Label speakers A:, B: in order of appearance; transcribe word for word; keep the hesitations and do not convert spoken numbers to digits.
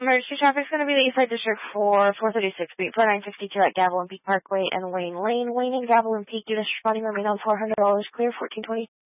A: Emergency traffic's going to be the Eastside District for four thirty-six, beat for nine sixty-two at Gavilan Peak Parkway and Wayne Lane. Wayne and Gavilan Peak, units responding remain on four hundred dollars clear, fourteen twenty.